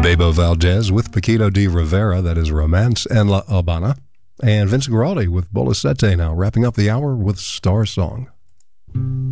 Bebo Valdez with Paquito de Rivera, that is Romance and La Habana. And Vince Guaraldi with Bola Sete now, wrapping up the hour with Star Song.